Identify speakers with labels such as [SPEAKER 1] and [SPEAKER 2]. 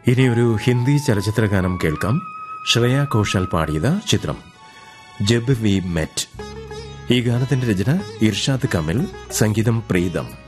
[SPEAKER 1] ഇനിയൊരു ഹിന്ദി ചലച്ചിത്ര ഗാനം കേൾക്കാം. ശ്രേയ ഘോഷാൽ പാടിയത്. ചിത്രം ജബ് വി മെറ്റ്. ഈ ഗാനത്തിന്റെ രചന ഇർഷാദ് കമിൽ, സംഗീതം പ്രീതം.